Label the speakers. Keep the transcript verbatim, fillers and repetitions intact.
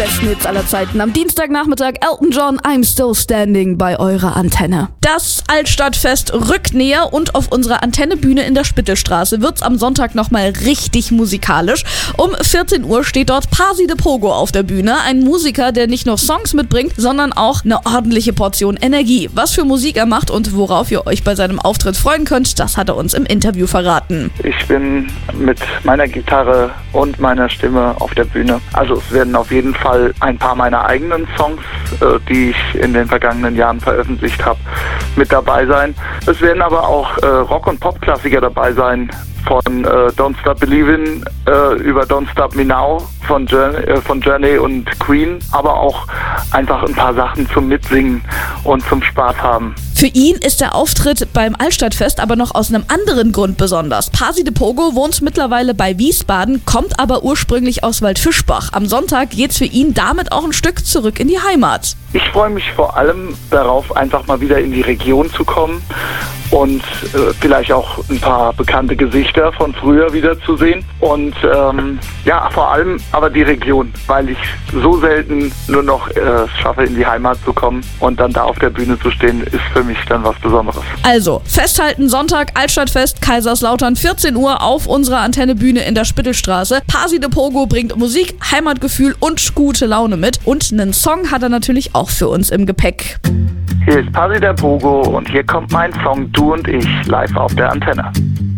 Speaker 1: besten Hits aller Zeiten. Am Dienstagnachmittag Elton John, I'm Still Standing bei eurer Antenne. Das Altstadtfest rückt näher und auf unserer Antennebühne in der Spittelstraße wird's am Sonntag nochmal richtig musikalisch. Um vierzehn Uhr steht dort Pasi de Pogo auf der Bühne. Ein Musiker, der nicht nur Songs mitbringt, sondern auch eine ordentliche Portion Energie. Was für Musik er macht und worauf ihr euch bei seinem Auftritt freuen könnt, das hat er uns im Interview verraten.
Speaker 2: Ich bin mit meiner Gitarre und meiner Stimme auf der Bühne. Also es werden auf jeden Fall ein paar meiner eigenen Songs, äh, die ich in den vergangenen Jahren veröffentlicht habe, mit dabei sein. Es werden aber auch äh, Rock- und Pop-Klassiker dabei sein. Von äh, Don't Stop Believin' äh, über Don't Stop Me Now von Journey, äh, von Journey und Queen, aber auch einfach ein paar Sachen zum Mitsingen und zum Spaß haben.
Speaker 1: Für ihn ist der Auftritt beim Altstadtfest aber noch aus einem anderen Grund besonders. Pasi de Pogo wohnt mittlerweile bei Wiesbaden, kommt aber ursprünglich aus Waldfischbach. Am Sonntag geht's für ihn damit auch ein Stück zurück in die Heimat.
Speaker 2: Ich freue mich vor allem darauf, einfach mal wieder in die Region zu kommen und äh, vielleicht auch ein paar bekannte Gesichter von früher wieder zu sehen. Und ähm, ja, vor allem aber die Region, weil ich so selten nur noch äh, schaffe, in die Heimat zu kommen und dann da auf der Bühne zu stehen, ist für mich dann was Besonderes.
Speaker 1: Also, festhalten, Sonntag, Altstadtfest, Kaiserslautern, vierzehn Uhr auf unserer Antennebühne in der Spittelstraße. Pasi de Pogo bringt Musik, Heimatgefühl und gute Laune mit. Und einen Song hat er natürlich auch für uns im Gepäck.
Speaker 2: Hier ist Pasi de Pogo und hier kommt mein Song Du und ich live auf der Antenne.